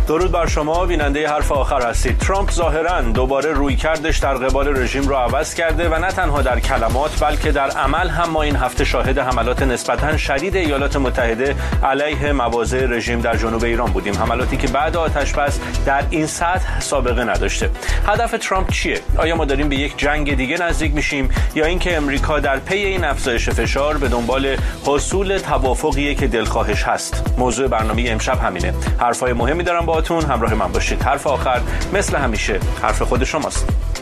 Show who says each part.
Speaker 1: درود بر شما بیننده حرف آخر هستید. ترامپ ظاهراً دوباره رویکردش در قبال رژیم رو عوض کرده و نه تنها در کلمات بلکه در عمل هم ما این هفته شاهد حملات نسبتاً شدید ایالات متحده علیه مواضع رژیم در جنوب ایران بودیم، حملاتی که بعد آتش‌بس در این سطح سابقه نداشته. هدف ترامپ چیه؟ آیا ما داریم به یک جنگ دیگه نزدیک میشیم یا اینکه امریکا در پی این افزایش فشار به دنبال حصول توافقیه که دلخواهش هست؟ موضوع برنامه امشب همینه. حرفای مهمی دارم باهاتون، همراه من باشید. حرف آخر مثل همیشه حرف خود شماست.